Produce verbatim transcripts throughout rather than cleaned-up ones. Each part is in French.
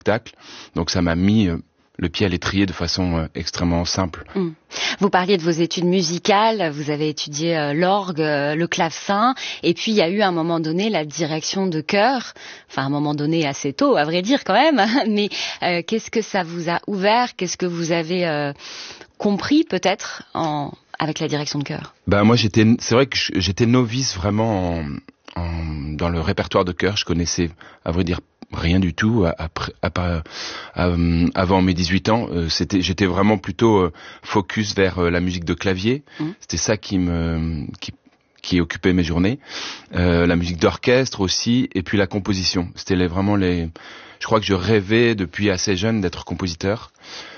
spectacle. Donc ça m'a mis euh, le pied à l'étrier de façon euh, extrêmement simple. Mmh. Vous parliez de vos études musicales, vous avez étudié euh, l'orgue, euh, le clavecin, et puis il y a eu à un moment donné la direction de chœur, enfin à un moment donné assez tôt, à vrai dire quand même, mais euh, qu'est-ce que ça vous a ouvert, qu'est-ce que vous avez euh, compris peut-être en, avec la direction de chœur? Ben moi j'étais, c'est vrai que j'étais novice vraiment en, en, dans le répertoire de chœur, je connaissais à vrai dire rien du tout après, après, euh, avant mes dix-huit ans. Euh, c'était, j'étais vraiment plutôt euh, focus vers euh, la musique de clavier. Mmh. C'était ça qui me, qui, qui occupait mes journées. Euh, la musique d'orchestre aussi, et puis la composition. C'était les, vraiment les. Je crois que je rêvais depuis assez jeune d'être compositeur,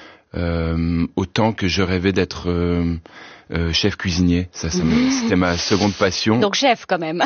euh, autant que je rêvais d'être euh, euh, chef cuisinier. Ça, ça me, c'était ma seconde passion. Donc chef quand même.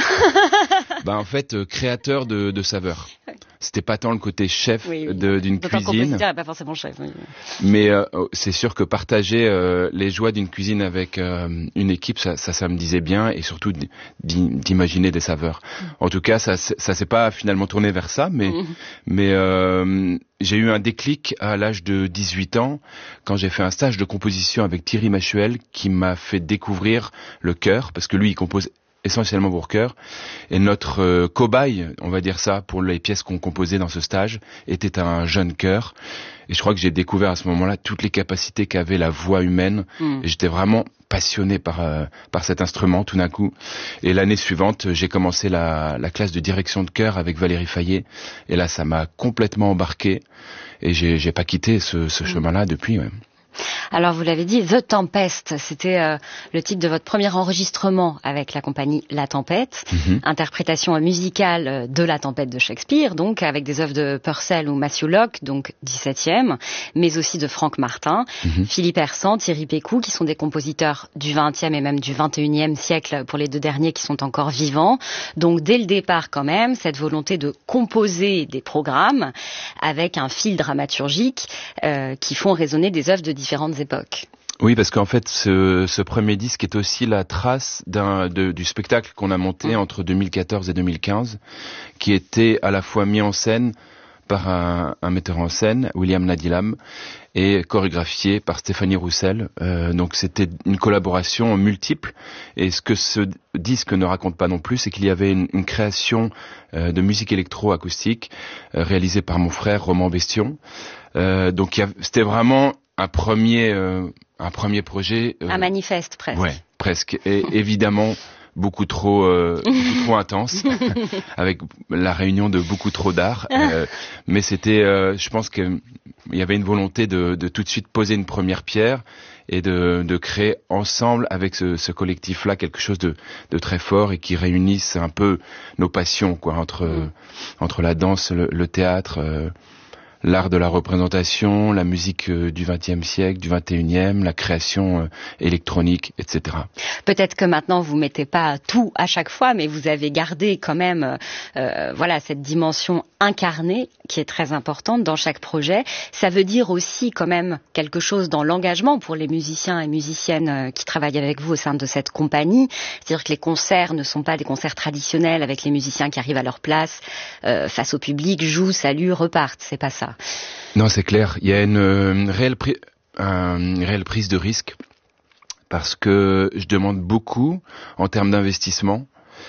Ben en fait, euh, créateur de, de saveurs. C'était pas tant le côté chef oui, oui. de, d'une D'autant cuisine. Compositeur et pas forcément chef. Oui. Mais euh, c'est sûr que partager euh, les joies d'une cuisine avec euh, une équipe, ça, ça, ça me disait bien, et surtout d'imaginer des saveurs. Mm. En tout cas, ça, ça s'est pas finalement tourné vers ça, mais, mm. mais euh, j'ai eu un déclic à l'âge de dix-huit ans quand j'ai fait un stage de composition avec Thierry Machuel qui m'a fait découvrir le chœur, parce que lui, il compose essentiellement pour chœur, et notre euh, cobaye, on va dire ça, pour les pièces qu'on composait dans ce stage, était un jeune chœur, et je crois que j'ai découvert à ce moment-là toutes les capacités qu'avait la voix humaine, mm. et j'étais vraiment passionné par euh, par cet instrument tout d'un coup. Et l'année suivante, j'ai commencé la, la classe de direction de chœur avec Valérie Fayet, et là ça m'a complètement embarqué, et j'ai, j'ai pas quitté ce, ce mm. chemin-là depuis. Ouais. Alors vous l'avez dit, The Tempest, c'était euh, le titre de votre premier enregistrement avec la compagnie La Tempête, mm-hmm. interprétation musicale de La Tempête de Shakespeare, donc avec des œuvres de Purcell ou Matthew Locke, donc dix-septième, mais aussi de Franck Martin, mm-hmm. Philippe Hersant, Thierry Pécou, qui sont des compositeurs du vingtième et même du vingt et unième siècle, pour les deux derniers qui sont encore vivants. Donc dès le départ quand même, cette volonté de composer des programmes avec un fil dramaturgique euh, qui font résonner des œuvres de différentes époques. Oui, parce qu'en fait, ce, ce premier disque est aussi la trace d'un, de, du spectacle qu'on a monté mmh. entre deux mille quatorze et deux mille quinze, qui était à la fois mis en scène par un, un metteur en scène, William Nadilam, et chorégraphié par Stéphanie Roussel. Euh, donc c'était une collaboration multiple. Et ce que ce disque ne raconte pas non plus, c'est qu'il y avait une, une création euh, de musique électro-acoustique euh, réalisée par mon frère Roman Bestion. Euh, donc il y a, c'était vraiment un premier, euh, un premier projet. Euh, un manifeste presque. Ouais, presque. Et évidemment beaucoup trop, euh, beaucoup trop intense, avec la réunion de beaucoup trop d'art. Euh, mais c'était, euh, je pense qu'il y avait une volonté de, de tout de suite poser une première pierre et de, de créer ensemble avec ce, ce collectif-là quelque chose de, de très fort et qui réunisse un peu nos passions, quoi, entre, mm. entre la danse, le, le théâtre. Euh, l'art de la représentation, la musique euh, du vingtième siècle, du vingt et unième, la création euh, électronique, et cetera. Peut-être que maintenant vous mettez pas tout à chaque fois, mais vous avez gardé quand même, euh, voilà, cette dimension incarnée qui est très importante dans chaque projet. Ça veut dire aussi quand même quelque chose dans l'engagement pour les musiciens et musiciennes euh, qui travaillent avec vous au sein de cette compagnie. C'est-à-dire que les concerts ne sont pas des concerts traditionnels avec les musiciens qui arrivent à leur place, euh, face au public, jouent, saluent, repartent. C'est pas ça. Non, c'est clair. Il y a une, une, réelle, pri- une réelle prise de risque parce que je demande beaucoup en termes d'investissement,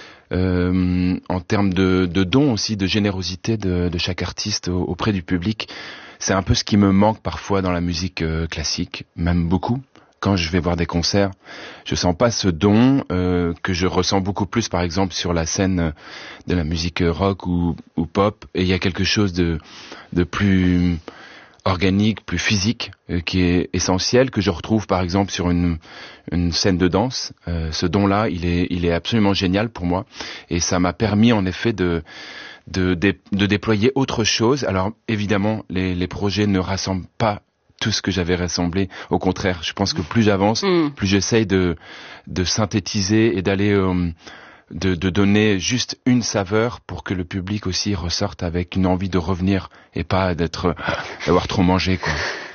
euh, en termes de, de dons aussi, de générosité de, de chaque artiste auprès du public. C'est un peu ce qui me manque parfois dans la musique euh, classique, même beaucoup. Quand je vais voir des concerts, je sens pas ce don euh, que je ressens beaucoup plus, par exemple, sur la scène de la musique rock ou, ou pop. Et il y a quelque chose de, de plus organique, plus physique, euh, qui est essentiel, que je retrouve, par exemple, sur une, une scène de danse. Euh, ce don-là, il est, il est absolument génial pour moi. Et ça m'a permis, en effet, de, de, de, de déployer autre chose. Alors, évidemment, les, les projets ne rassemblent pas tout ce que j'avais rassemblé. Au contraire, je pense que plus j'avance, mmh. plus j'essaye de, de synthétiser et d'aller, euh, de, de donner juste une saveur pour que le public aussi ressorte avec une envie de revenir et pas d'être, d'avoir trop mangé, quoi.